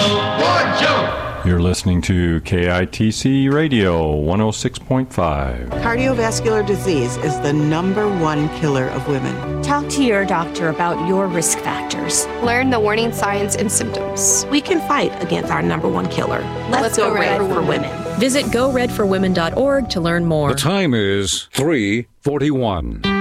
Ward Joe. You're listening to KITC Radio 106.5. Cardiovascular disease is the #1 killer of women. Talk to your doctor about your risk factors. Learn the warning signs and symptoms. We can fight against our #1 killer. Let's go red for women. Visit GoRedForWomen.org to learn more. The time is 3:41.